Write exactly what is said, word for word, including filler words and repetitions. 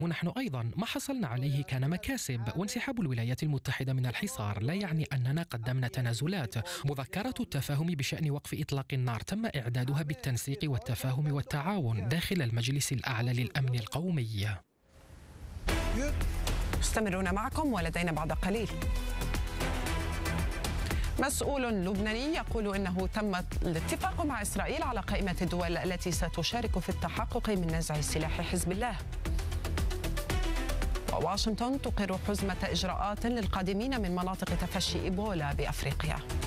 ونحن أيضا ما حصلنا عليه كان مكاسب، وانسحاب الولايات المتحدة من الحصار لا يعني أننا قدمنا تنازلات. مذكرة التفاهم بشأن وقف إطلاق النار تم إعدادها بالتنسيق والتفاهم والتعاون داخل المجلس الأعلى للأمن القومي. مستمرون معكم ولدينا بعد قليل. مسؤول لبناني يقول إنه تم الاتفاق مع إسرائيل على قائمة الدول التي ستشارك في التحقق من نزع سلاح حزب الله. وواشنطن تقر حزمة إجراءات للقادمين من مناطق تفشي إيبولا بأفريقيا.